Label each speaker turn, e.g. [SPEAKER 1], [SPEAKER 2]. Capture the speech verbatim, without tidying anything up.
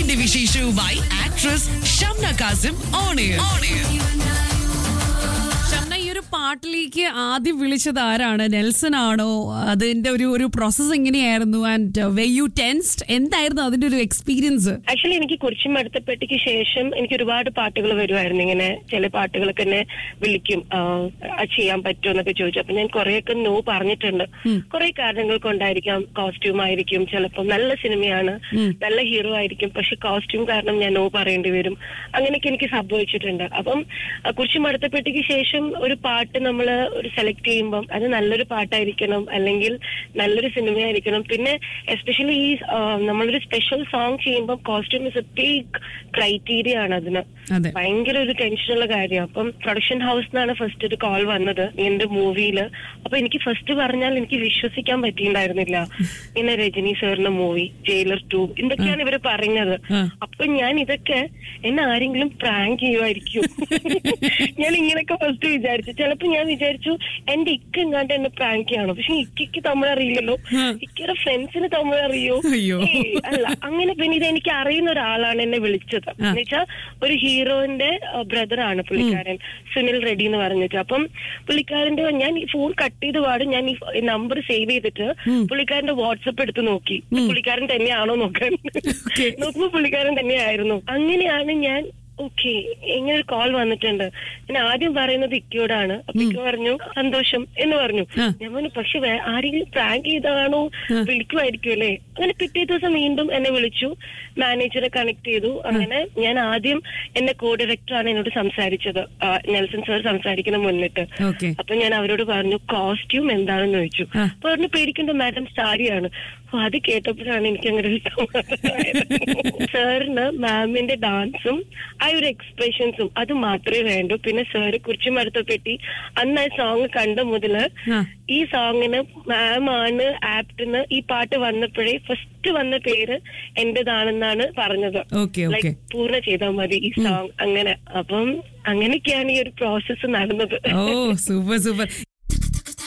[SPEAKER 1] ഓണത്തിന്റെ വിശേഷവുമായി actress Shamna Kasim on air.
[SPEAKER 2] Shamna, ഈ ഒരു പാട്ടിലേക്ക് ആദ്യം വിളിച്ചത് ആരാണ്? നെൽസൺ ആണോ? അതിന്റെ ഒരു ഒരു പ്രോസസ് എങ്ങനെയായിരുന്നു? ആൻഡ് വേ യു ടെൻസ്ഡ്, എന്തായിരുന്നു അതിന്റെ ഒരു എക്സ്പീരിയൻസ്?
[SPEAKER 3] ആക്ച്വലി എനിക്ക് കുറിച്ചും അടുത്തപ്പെട്ടിക്ക് ശേഷം എനിക്ക് ഒരുപാട് പാട്ടുകൾ വരുമായിരുന്നു. ഇങ്ങനെ ചില പാട്ടുകളൊക്കെ എന്നെ വിളിക്കും, അത് ചെയ്യാൻ പറ്റുമോ എന്നൊക്കെ ചോദിച്ചു. അപ്പൊ ഞാൻ കുറെയൊക്കെ നോ പറഞ്ഞിട്ടുണ്ട്. കുറെ കാരണങ്ങൾ കൊണ്ടായിരിക്കാം. കോസ്റ്റ്യൂം ആയിരിക്കും, ചിലപ്പോൾ നല്ല സിനിമയാണ്, നല്ല ഹീറോ ആയിരിക്കും, പക്ഷെ കോസ്റ്റ്യൂം കാരണം ഞാൻ നോ പറയേണ്ടി വരും. അങ്ങനെയൊക്കെ എനിക്ക് സംഭവിച്ചിട്ടുണ്ട്. അപ്പം കുറിച്ചും അടുത്തപ്പെട്ടിക്ക് ശേഷം ഒരു പാട്ട് നമ്മൾ ഒരു സെലക്ട് ചെയ്യുമ്പം അത് നല്ലൊരു പാട്ടായിരിക്കണം, അല്ലെങ്കിൽ നല്ലൊരു സിനിമയായിരിക്കണം. പിന്നെ എസ്പെഷ്യലി ഈ നമ്മളൊരു സ്പെഷ്യൽ സോങ് ചെയ്യുമ്പോൾ costume is A big criteria ആണ്. അതിന് ഭയങ്കര ഒരു ടെൻഷനുള്ള കാര്യമാണ്. അപ്പം പ്രൊഡക്ഷൻ ഹൗസ് നിന്നാണ് ഫസ്റ്റ് ഒരു കോൾ വന്നത് എന്റെ മൂവിയില്. അപ്പൊ എനിക്ക് ഫസ്റ്റ് പറഞ്ഞാൽ എനിക്ക് വിശ്വസിക്കാൻ പറ്റിയിട്ടുണ്ടായിരുന്നില്ല. ഇങ്ങനെ രജനി സാറിന്റെ മൂവി ജയിലർ ടു ഇതൊക്കെയാണ് ഇവര് പറഞ്ഞത്. അപ്പൊ ഞാൻ ഇതൊക്കെ എന്നെ ആരെങ്കിലും പ്രാങ്ക് ചെയ്യുമായിരിക്കും ഞാൻ ഇങ്ങനെയൊക്കെ ഫസ്റ്റ് വിചാരിച്ചു. ചിലപ്പോ ഞാൻ വിചാരിച്ചു എന്റെ ഇക്ക എങ്ങാണ്ട് എന്നെ പ്രാങ്ക് ചെയ്യണം, പക്ഷെ ഇക്കയ്ക്ക് തമിഴ് അറിയില്ലല്ലോ, ഇക്കയുടെ ഫ്രണ്ട്സിന് തമിഴ് അറിയോ? അല്ല, അങ്ങനെ പിന്നെ ഇത് എനിക്ക് അറിയുന്ന ഒരാളാണ് എന്നെ വിളിച്ചത്. എന്ന് വെച്ചാൽ ഒരു ഹീറോയിന്റെ ബ്രദറാണ് പുള്ളിക്കാരൻ, സുനിൽ റെഡ്ഡി എന്ന് പറഞ്ഞിട്ട്. അപ്പം പുള്ളിക്കാരന്റെ ഞാൻ ഈ ഫോൺ കട്ട് ചെയ്ത് പാടും ഞാൻ ഈ നമ്പർ സേവ് ചെയ്തിട്ട് പുള്ളിക്കാരന്റെ വാട്സപ്പ് എടുത്ത് നോക്കി, പുള്ളിക്കാരൻ തന്നെയാണോ നോക്കാൻ. നോക്കുമ്പോ പുള്ളിക്കാരൻ തന്നെയായിരുന്നു. അങ്ങനെയാണ് ഞാൻ ഓക്കെ ഇങ്ങനെ ഒരു കോൾ വന്നിട്ടുണ്ട്. ഞാൻ ആദ്യം പറയുന്നത് ഇക്കയോടാണ്. അപ്പൊ ഇക്ക പറഞ്ഞു സന്തോഷം എന്ന് പറഞ്ഞു. ഞാൻ പറഞ്ഞു പക്ഷെ ആരെങ്കിലും പ്രാങ്ക് ചെയ്താണോ, വിളിക്കുമായിരിക്കും അല്ലേ. അങ്ങനെ പിറ്റേ ദിവസം വീണ്ടും എന്നെ വിളിച്ചു, മാനേജറെ കണക്ട് ചെയ്തു. അങ്ങനെ ഞാൻ ആദ്യം എന്റെ കോ ഡയറക്ടറാണ് എന്നോട് സംസാരിച്ചത്, നെൽസൺ സാർ സംസാരിക്കുന്ന മുന്നിട്ട്. അപ്പൊ ഞാൻ അവരോട് പറഞ്ഞു കോസ്റ്റ്യൂം എന്താണെന്ന് ചോദിച്ചു. അപ്പൊ പറഞ്ഞു പേടിക്കേണ്ട മാഡം സാരിയാണ്. അപ്പൊ അത് കേട്ടപ്പോഴാണ് എനിക്ക് അങ്ങനെ ഒരു സാറിന് മാമിന്റെ ഡാൻസും ആ ഒരു എക്സ്പ്രഷൻസും അത് മാത്രമേ വേണ്ടൂ. പിന്നെ സാറ് കുറിച്ചും അടുത്തപ്പെട്ടി അന്ന് ആ സോങ് കണ്ട മുതല് ഈ സോങ്ങിന് മാം ആണ് ആപ്റ്റിന് ഈ പാട്ട് വന്നപ്പോഴേ ഫസ്റ്റ് വന്ന പേര് എന്റേതാണെന്നാണ് പറഞ്ഞത്. ലൈക്ക് പൂർണ്ണ ചെയ്താൽ മതി ഈ സോങ്. അങ്ങനെ അപ്പം അങ്ങനെയൊക്കെയാണ് ഈ ഒരു പ്രോസസ്സ് നടന്നത്.
[SPEAKER 2] ഓ സൂപ്പർ സൂപ്പർ.